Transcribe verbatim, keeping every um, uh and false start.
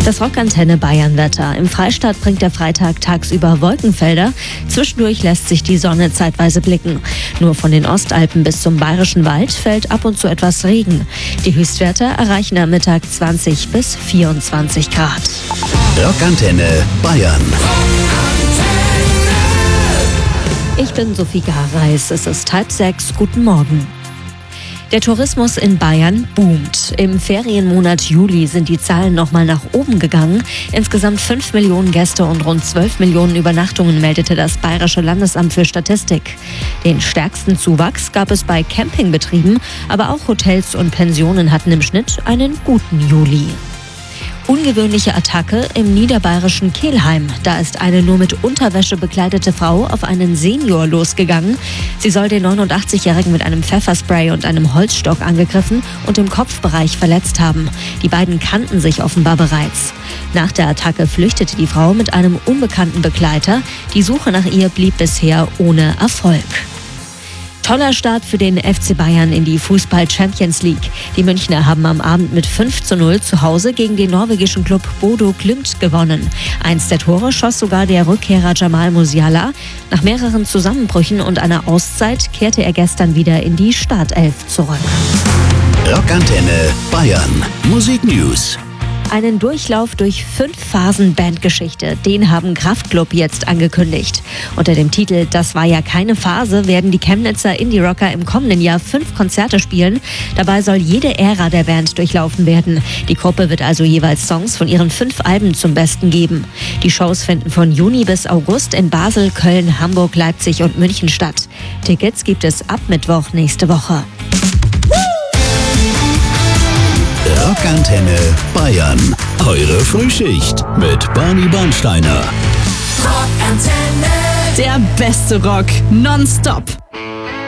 Das Rockantenne Bayern-Wetter. Im Freistaat bringt der Freitag tagsüber Wolkenfelder. Zwischendurch lässt sich die Sonne zeitweise blicken. Nur von den Ostalpen bis zum Bayerischen Wald fällt ab und zu etwas Regen. Die Höchstwerte erreichen am Mittag zwanzig bis vierundzwanzig Grad. Rockantenne Bayern. Ich bin Sophie Gareis. Es ist halb sechs. Guten Morgen. Der Tourismus in Bayern boomt. Im Ferienmonat Juli sind die Zahlen nochmal nach oben gegangen. Insgesamt fünf Millionen Gäste und rund zwölf Millionen Übernachtungen meldete das Bayerische Landesamt für Statistik. Den stärksten Zuwachs gab es bei Campingbetrieben, aber auch Hotels und Pensionen hatten im Schnitt einen guten Juli. Ungewöhnliche Attacke im niederbayerischen Kelheim. Da ist eine nur mit Unterwäsche bekleidete Frau auf einen Senior losgegangen. Sie soll den neunundachtzigjährigen mit einem Pfefferspray und einem Holzstock angegriffen und im Kopfbereich verletzt haben. Die beiden kannten sich offenbar bereits. Nach der Attacke flüchtete die Frau mit einem unbekannten Begleiter. Die Suche nach ihr blieb bisher ohne Erfolg. Toller Start für den F C Bayern in die Fußball-Champions League. Die Münchner haben am Abend mit fünf zu null zu Hause gegen den norwegischen Klub Bodo Glimt gewonnen. Eins der Tore schoss sogar der Rückkehrer Jamal Musiala. Nach mehreren Zusammenbrüchen und einer Auszeit kehrte er gestern wieder in die Startelf zurück. Rockantenne Bayern. Musik News. Einen Durchlauf durch fünf Phasen Bandgeschichte, den haben Kraftklub jetzt angekündigt. Unter dem Titel Das war ja keine Phase werden die Chemnitzer Indie-Rocker im kommenden Jahr fünf Konzerte spielen. Dabei soll jede Ära der Band durchlaufen werden. Die Gruppe wird also jeweils Songs von ihren fünf Alben zum Besten geben. Die Shows finden von Juni bis August in Basel, Köln, Hamburg, Leipzig und München statt. Tickets gibt es ab Mittwoch nächste Woche. Rockantenne Bayern. Eure Frühschicht mit Barney Bernsteiner. Rockantenne. Der beste Rock nonstop.